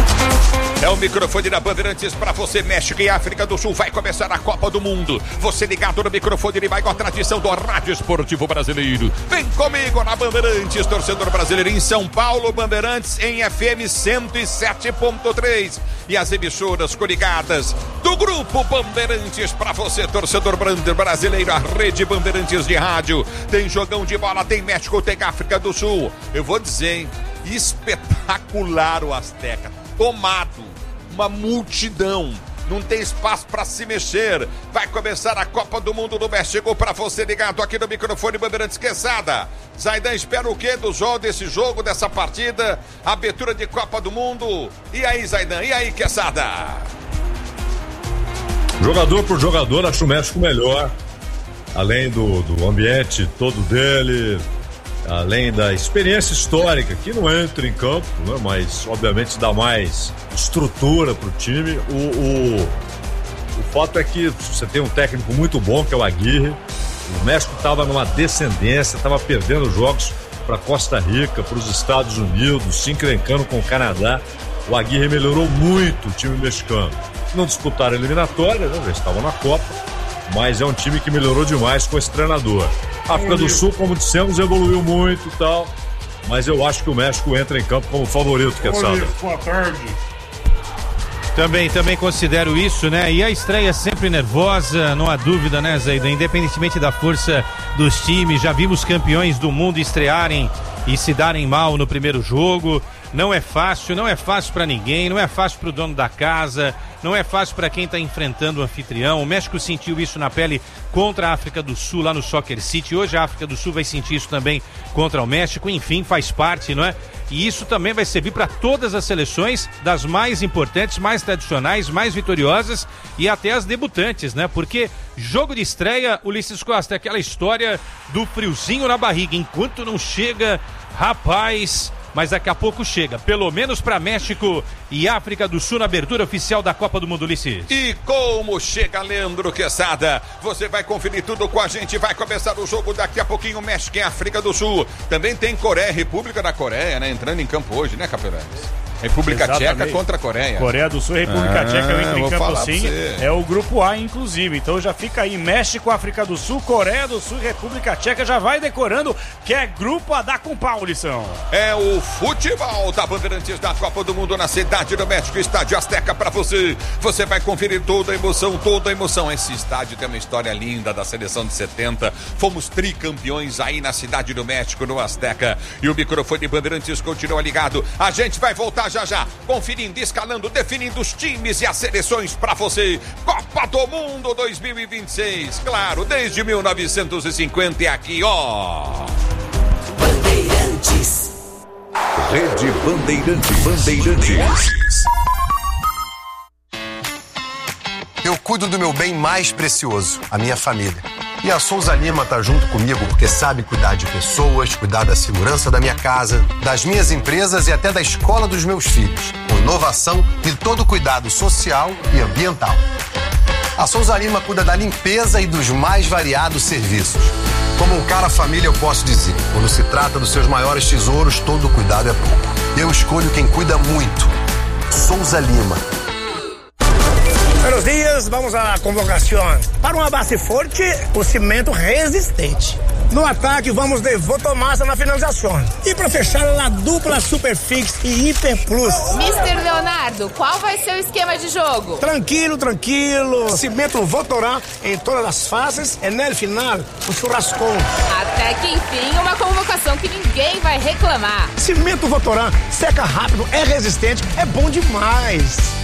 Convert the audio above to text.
É o microfone da Bandeirantes para você, México e África do Sul. Vai começar a Copa do Mundo. Você ligado no microfone de maior tradição do rádio esportivo brasileiro. Vem comigo na Bandeirantes, torcedor brasileiro em São Paulo, Bandeirantes em FM 107.3. E as emissoras coligadas do Grupo Bandeirantes para você, torcedor brasileiro. A rede Bandeirantes de rádio. Tem jogão de bola, tem México, tem África do Sul. Eu vou dizer, hein? Espetacular o Azteca. Tomado. Uma multidão, não tem espaço para se mexer. Vai começar a Copa do Mundo do México para você ligado aqui no microfone Bandeirantes. Quesada, Zaidan espera o quê desse jogo, dessa partida? Abertura de Copa do Mundo. E aí, Zaidan? E aí, Quesada? Jogador por jogador, acho o México melhor. Além do ambiente todo dele, além da experiência histórica, que não entra em campo, né, mas obviamente dá mais estrutura para o time. O fato é que você tem um técnico muito bom, que é o Aguirre. O México estava numa descendência, estava perdendo jogos para Costa Rica, para os Estados Unidos, se encrencando com o Canadá. O Aguirre melhorou muito o time mexicano. Não disputaram a eliminatória, né, já estavam na Copa, mas é um time que melhorou demais com esse treinador. A África do Sul, como dissemos, evoluiu muito e tal, mas eu acho que o México entra em campo como favorito, Quesada. Boa tarde. Também considero isso, né? E a estreia é sempre nervosa, não há dúvida, né, Zaidan? Independentemente da força dos times, já vimos campeões do mundo estrearem e se darem mal no primeiro jogo. Não é fácil para ninguém, não é fácil para o dono da casa, não é fácil para quem está enfrentando o anfitrião. O México sentiu isso na pele contra a África do Sul lá no Soccer City. Hoje a África do Sul vai sentir isso também contra o México. Enfim, faz parte, não é? E isso também vai servir para todas as seleções, das mais importantes, mais tradicionais, mais vitoriosas e até as debutantes, né? Porque jogo de estreia, Ulisses Costa, é aquela história do friozinho na barriga. Enquanto não chega, rapaz... Mas daqui a pouco chega, pelo menos para México e África do Sul na abertura oficial da Copa do Mundo, Ulisses. E como chega, Leandro Quesada? Você vai conferir tudo com a gente, vai começar o jogo daqui a pouquinho, México e África do Sul. Também tem Coreia, República da Coreia, né? Entrando em campo hoje, né, Capelanes? República Tcheca contra a Coreia. Coreia do Sul e República Tcheca entra em campo sim. É o grupo A, inclusive. Então já fica aí México, África do Sul, Coreia do Sul e República Tcheca. Já vai decorando que é grupo a dar com pau, lição. É o futebol da Bandeirantes da Copa do Mundo na cidade do México, Estádio Azteca pra você. Você vai conferir toda a emoção. Esse estádio tem uma história linda da seleção de 70. Fomos tricampeões aí na cidade do México, no Azteca. E o microfone Bandeirantes continua ligado. A gente vai voltar já, conferindo, escalando, definindo os times e as seleções pra você. Copa do Mundo 2026, claro, desde 1950 é aqui, ó. Bandeirantes. Rede Bandeirantes. Eu cuido do meu bem mais precioso, a minha família. E a Souza Lima tá junto comigo porque sabe cuidar de pessoas, cuidar da segurança da minha casa, das minhas empresas e até da escola dos meus filhos, com inovação e todo cuidado social e ambiental. A Souza Lima cuida da limpeza e dos mais variados serviços. Como um cara família, eu posso dizer, quando se trata dos seus maiores tesouros, todo cuidado é pouco. Eu escolho quem cuida muito. Souza Lima. Buenos dias, vamos à convocação. Para uma base forte, o cimento resistente. No ataque, vamos de Votomassa na finalização. E para fechar, a dupla Superfix e Hiper Plus. Mr. Leonardo, qual vai ser o esquema de jogo? Tranquilo. Cimento Votorá em todas as fases e no final, o churrascão. Até que enfim, uma convocação que ninguém vai reclamar. Cimento Votorá seca rápido, é resistente, é bom demais.